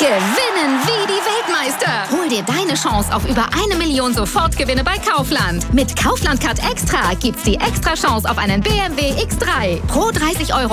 Gewinnen wie die Weltmeister. Hol dir deine Chance auf über 1 Million Sofortgewinne bei Kaufland. Mit Kaufland Card Extra gibt's die extra Chance auf einen BMW X3. Pro 30 €